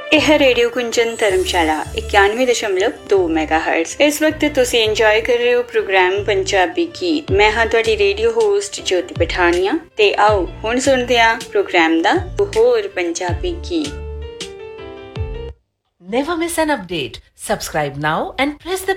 ਇਹ ਰੇਡੀਓ ਕੁੰਜਨ ਧਰਮਸ਼ਾਲਾ 91.2 ਮੈਗਾਹਰਟਜ਼। ਇਸ ਵਕਤ ਤੁਸੀਂ ਇੰਜੋਏ ਕਰ ਰਹੇ ਹੋ ਪ੍ਰੋਗਰਾਮ ਪੰਜਾਬੀ ਗੀਤ। ਮੈਂ ਹਾਂ ਤੁਹਾਡੀ ਰੇਡੀਓ ਹੋਸਟ ਜੋਤੀ ਪਠਾਨੀਆ ਤੇ ਆਓ ਹੁਣ ਸੁਣਦੇ ਹਾਂ ਪ੍ਰੋਗਰਾਮ ਦਾ ਹੋਰ ਪੰਜਾਬੀ ਗੀਤ। Never miss an update. Subscribe now and press the